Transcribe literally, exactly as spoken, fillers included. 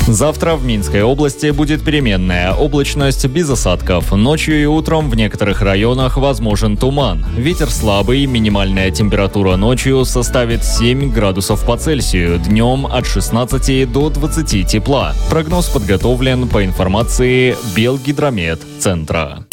Завтра в Минской области будет переменная облачность без осадков. Ночью и утром в некоторых районах возможен туман. Ветер слабый, минимальная температура ночью составит семь градусов по Цельсию, днем от шестнадцати до двадцати тепла. Прогноз подготовлен по информации Белгидромет центра.